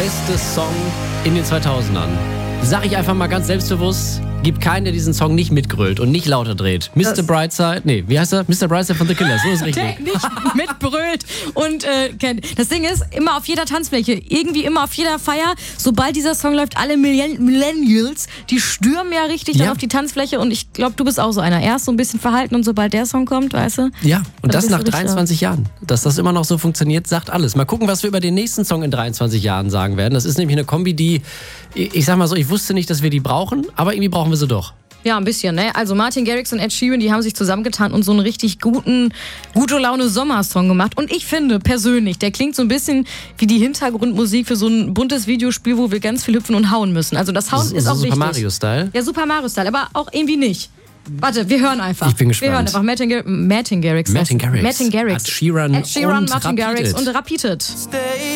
beste Song in den 2000ern. Sag ich einfach mal ganz selbstbewusst, gibt keinen, der diesen Song nicht mitgrölt und nicht lauter dreht. Mr. Brightside, wie heißt er? Mr. Brightside von The Killers, so ist richtig. Der nicht mitbrüllt und kennt. Das Ding ist, immer auf jeder Tanzfläche, irgendwie immer auf jeder Feier, sobald dieser Song läuft, alle Millennials, die stürmen ja richtig dann auf die Tanzfläche und ich glaube, du bist auch so einer. Erst so ein bisschen verhalten und sobald der Song kommt, weißt du? Ja, und das nach 23 Jahren. Dass das immer noch so funktioniert, sagt alles. Mal gucken, was wir über den nächsten Song in 23 Jahren sagen werden. Das ist nämlich eine Kombi, die, ich sag mal so, ich wusste nicht, dass wir die brauchen, aber irgendwie brauchen wir sie doch. Ja, ein bisschen, ne? Also Martin Garrix und Ed Sheeran, die haben sich zusammengetan und so einen richtig gute Laune Sommersong gemacht. Und ich finde persönlich, der klingt so ein bisschen wie die Hintergrundmusik für so ein buntes Videospiel, wo wir ganz viel hüpfen und hauen müssen. Also das Hauen ist auch wichtig. Super Mario-Style? Ja, Super Mario-Style, aber auch irgendwie nicht. Warte, wir hören einfach. Ich bin gespannt. Wir hören einfach Martin Garrix. Ed Sheeran Martin Garrix und Martin Garrix Repeated. und Repeated.